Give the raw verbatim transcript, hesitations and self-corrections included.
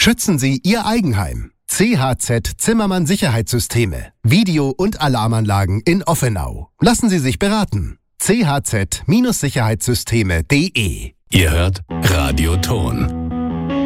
Schützen Sie Ihr Eigenheim. C H Z Zimmermann Sicherheitssysteme. Video- und Alarmanlagen in Offenau. Lassen Sie sich beraten. c h z Sicherheitssysteme punkt de. Ihr hört Radio Ton.